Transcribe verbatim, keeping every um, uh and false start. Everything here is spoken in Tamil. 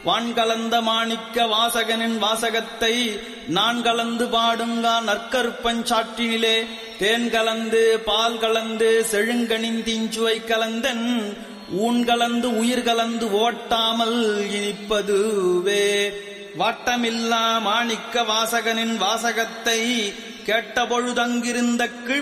வான்கலந்த மாணிக்க வாசகனின் வாசகத்தை நான் கலந்து பாடுங்கா நற்கருப்பஞ் சாற்றினிலே தேன் கலந்து பால் கலந்து செழுங்கனின் தீஞ்சுவை கலந்தன் ஊன் கலந்து உயிர் கலந்து ஓட்டாமல் இனிப்பதுவே. வாட்டமில்லா மாணிக்க வாசகனின் வாசகத்தை கேட்ட பொழுதங்கிருந்த கீழ்